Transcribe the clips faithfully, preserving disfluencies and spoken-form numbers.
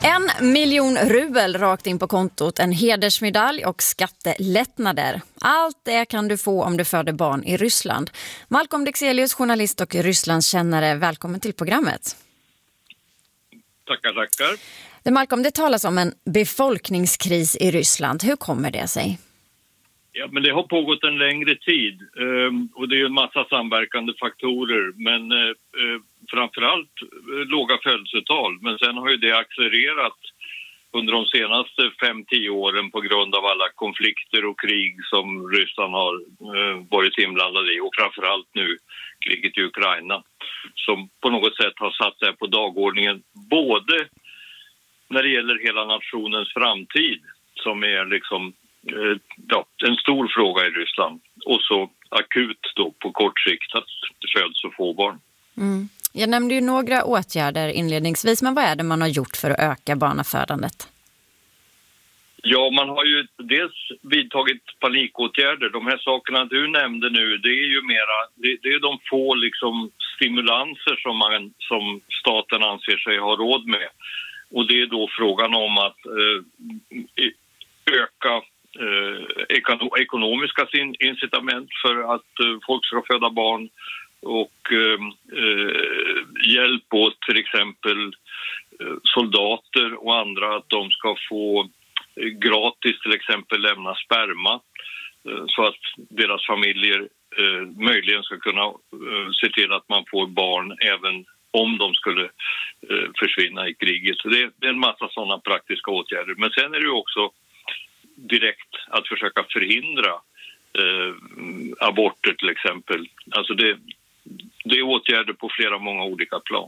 En miljon rubel rakt in på kontot, en hedersmedalj och skattelättnader. Allt det kan du få om du föder barn i Ryssland. Malcolm Dexelius, journalist och Rysslandskännare, välkommen till programmet. Tackar, tackar. Det, Malcolm, det talas om en befolkningskris i Ryssland. Hur kommer det sig? Ja, men det har pågått en längre tid um, och det är en massa samverkande faktorer, men uh, framförallt uh, låga födelsetal. Men sen har ju det accelererat under de senaste fem till tio åren på grund av alla konflikter och krig som Ryssland har uh, varit inblandade i, och framförallt nu kriget i Ukraina som på något sätt har satt sig på dagordningen, både när det gäller hela nationens framtid som är liksom ja, en stor fråga i Ryssland, och så akut då på kort sikt att det föds så få barn. Mm. Jag nämnde ju några åtgärder inledningsvis, men vad är det man har gjort för att öka barnafödandet? Ja, man har ju dels vidtagit panikåtgärder. De här sakerna du nämnde nu, det är ju mera, det, det är de få liksom stimulanser som, man, som staten anser sig ha råd med. Och det är då frågan om att eh, öka Eh, ekonomiska incitament för att eh, folk ska föda barn, och eh, hjälp åt till exempel eh, soldater och andra att de ska få eh, gratis till exempel lämna sperma eh, så att deras familjer eh, möjligen ska kunna eh, se till att man får barn även om de skulle eh, försvinna i kriget. Så det, det är en massa sådana praktiska åtgärder. Men sen är det ju också direkt att försöka förhindra eh, aborter till exempel. Alltså det, det är åtgärder på flera många olika plan.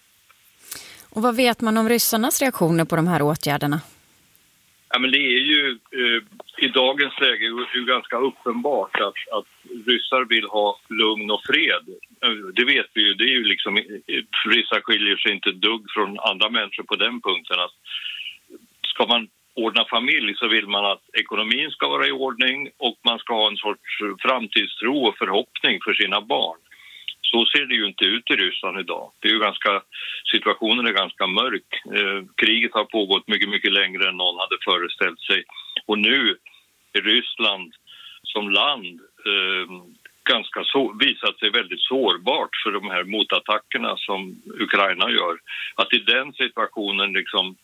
Och vad vet man om ryssarnas reaktioner på de här åtgärderna? Ja, men det är ju eh, i dagens läge ju ganska uppenbart att, att ryssar vill ha lugn och fred. Det vet vi ju. Det är ju liksom, ryssar skiljer sig inte dugg från andra människor på den punkten. Att ska man ordna familj så vill man att ekonomin ska vara i ordning och man ska ha en sorts framtidstro och förhoppning för sina barn. Så ser det ju inte ut i Ryssland idag. Det är ju ganska, situationen är ganska mörk. Eh, kriget har pågått mycket, mycket längre än någon hade föreställt sig. Och nu är Ryssland som land eh, ganska så, visat sig väldigt sårbart för de här motattackerna som Ukraina gör. Att i den situationen liksom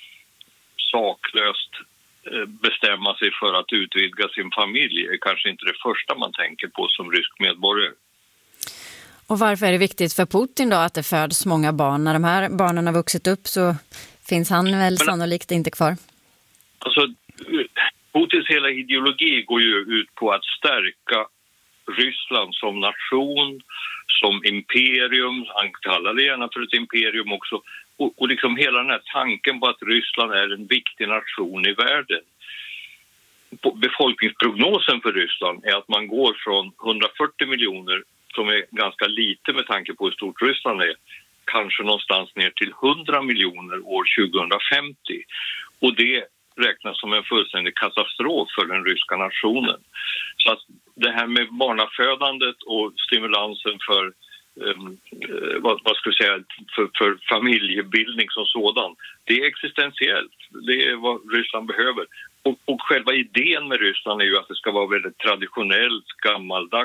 saklöst bestämma sig för att utvidga sin familj är kanske inte det första man tänker på som rysk medborgare. Och varför är det viktigt för Putin då att det föds många barn? När de här barnen har vuxit upp så finns han väl Men, sannolikt inte kvar. Alltså, Putins hela ideologi går ju ut på att stärka Ryssland som nation, som imperium. Han kallar det gärna för ett imperium också. Och, och liksom hela den här tanken på att Ryssland är en viktig nation i världen. Befolkningsprognosen för Ryssland är att man går från hundrafyrtio miljoner, som är ganska lite med tanke på hur stort Ryssland är, kanske någonstans ner till hundra miljoner år tjugohundrafemtio. Och det räknas som en fullständig katastrof för den ryska nationen. Så att det här med barnafödandet och stimulansen för Um, vad, vad ska jag säga för, för familjebildning som sådan, det är existentiellt. Det är vad Ryssland behöver. Och, och själva idén med Ryssland är ju att det ska vara väldigt traditionellt, gammaldags